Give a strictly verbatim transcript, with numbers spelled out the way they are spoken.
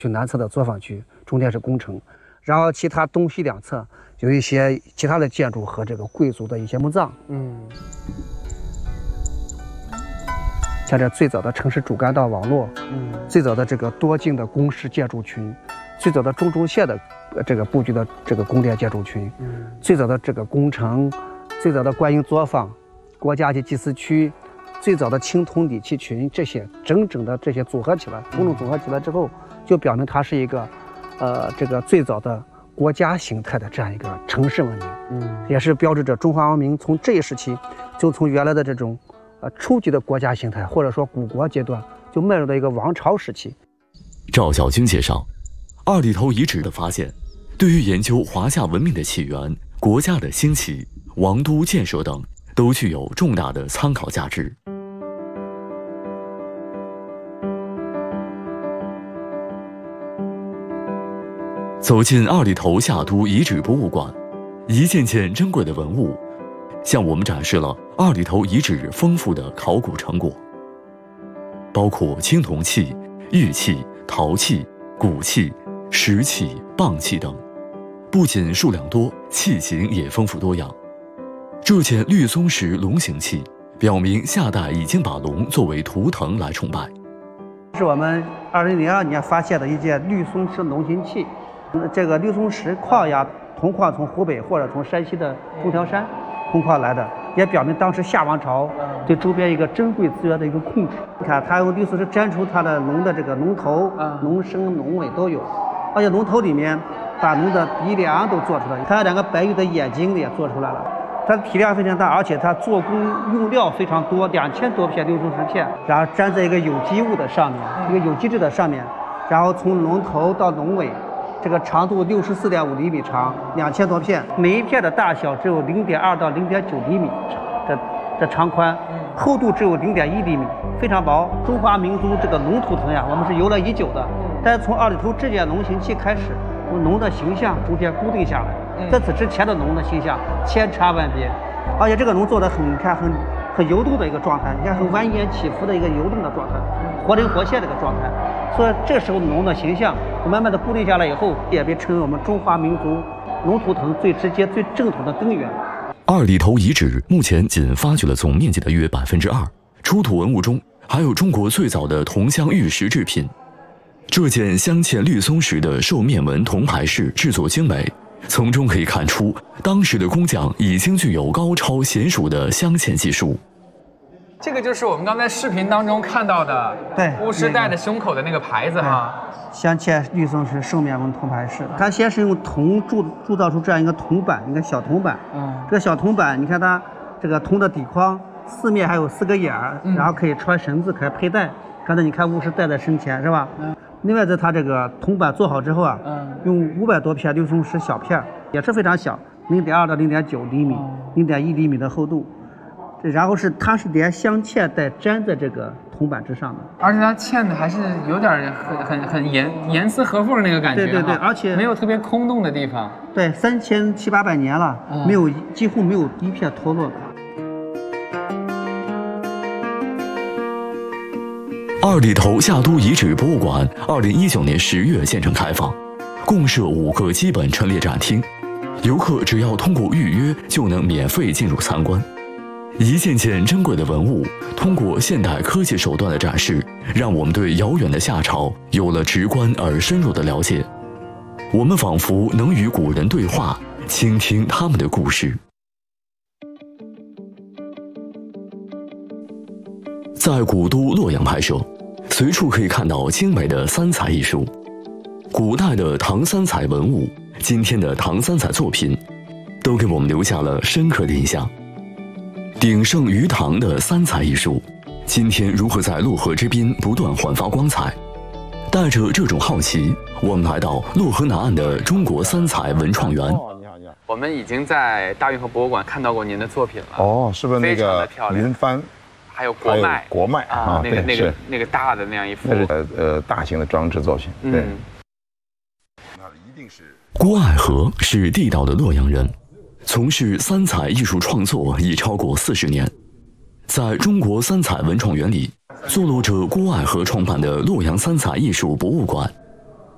就南侧的作坊区，中间是工程，然后其他东西两侧有一些其他的建筑和这个贵族的一些墓葬。嗯，像这最早的城市主干道网络，嗯，最早的这个多境的工事建筑群，最早的中轴线的这个布局的这个宫殿建筑群，嗯，最早的这个工程，最早的官营作坊，国家级祭祀区。最早的青铜礼器群，这些整整的这些组合起来，统统组合起来之后，就表明它是一个，呃，这个最早的国家形态的这样一个城市文明，嗯，也是标志着中华文明从这一时期，就从原来的这种，呃，初级的国家形态或者说古国阶段，就迈入到一个王朝时期。 赵小军介绍，二里头遗址的发现，对于研究华夏文明的起源、国家的兴起、王都建设等，都具有重大的参考价值。走进二里头夏都遗址博物馆，一件件珍贵的文物，向我们展示了二里头遗址丰富的考古成果，包括青铜器、玉器、陶器、骨器、石器、蚌器等，不仅数量多，器型也丰富多样。这件绿松石龙形器，表明夏代已经把龙作为图腾来崇拜。 是我们二零零二年发现的一件绿松石龙形器。这个绿松石矿呀，铜矿从湖北或者从山西的中条山铜矿来的，也表明当时夏王朝对周边一个珍贵资源的一个控制。你看，它用绿松石粘出它的龙的这个龙头、龙身、龙尾都有，而且龙头里面把龙的鼻梁都做出来，还有两个白玉的眼睛也做出来了。它的体量非常大，而且它做工用料非常多，两千多片绿松石片，然后粘在一个有机物的上面，一个有机质的上面，然后从龙头到龙尾。这个长度六十四点五厘米长，两千多片，每一片的大小只有零点二到零点九厘米，这这长宽，厚度只有零点一厘米，非常薄。中华民族这个龙图腾呀，我们是由来已久的，但是从二里头这件龙形器开始，龙的形象逐渐固定下来。在此之前的龙的形象千差万别，而且这个龙做的很，你看很很游动的一个状态，你看很蜿蜒起伏的一个游动的状态，活灵活现的一个状态。所以这时候龙的形象慢慢的固定下来以后，也被称为我们中华民族龙图腾最直接、最正统的根源。 二里头遗址目前仅发掘了总面积的约百分之二，出土文物中还有中国最早的铜镶玉石制品。这件镶嵌绿松石的兽面纹铜牌饰制作精美，从中可以看出当时的工匠已经具有高超娴熟的镶嵌技术。 这个就是我们刚才视频当中看到的， 对， 巫师戴的胸口的那个牌子哈， 镶嵌绿松石兽面纹铜牌饰。它先是用铜铸铸造出这样一个铜板，一个小铜板。嗯，这个小铜板，你看它这个铜的底框四面还有四个眼儿，嗯、然后可以穿绳子，可以佩戴。刚才你看巫师戴在身前是吧？嗯。另外，在它这个铜板做好之后啊，嗯，用五百多片绿松石小片，也是非常小，零点二到零点九厘米，零点一厘米的厚度。然后是它是连镶嵌带粘在这个铜板之上的， 而且它嵌的还是有点很很很严严丝合缝的那个感觉， 对对对，而且没有特别空洞的地方。 对，三千七八百年了，嗯、没有几乎没有一片脱落。 二里头夏都遗址博物馆二零一九年十月现场开放，共设五个基本陈列展厅，游客只要通过预约就能免费进入参观。一件件珍贵的文物，通过现代科技手段的展示，让我们对遥远的夏朝有了直观而深入的了解。我们仿佛能与古人对话，倾听他们的故事。在古都洛阳拍摄，随处可以看到精美的三彩艺术。古代的唐三彩文物，今天的唐三彩作品，都给我们留下了深刻的印象。鼎盛于唐的三彩艺术，今天如何在洛河之滨不断焕发光彩？带着这种好奇，我们来到洛河南岸的中国三彩文创园。 哦，你好，你好。我们已经在大运河博物馆看到过您的作品了。 哦，是不是那个云帆？ 还有国脉， 国脉啊，那个那个那个大的那样一幅， 那是呃呃大型的装置作品。对。 那一定是。郭爱和是地道的洛阳人。从事三彩艺术创作已超过四十年，在中国三彩文创园里，坐落着郭爱和创办的洛阳三彩艺术博物馆。